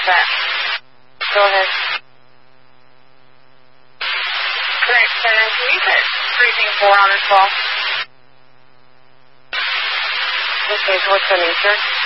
that. Go ahead. Current center, can you put 334 on this call? Okay, what's the nature?